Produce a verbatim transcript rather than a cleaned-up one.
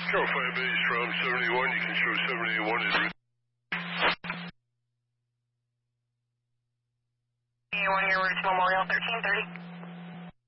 Show five base from seventy-one. You can show seventy-one in route. seventy-one here, route Memorial thirteen thirty.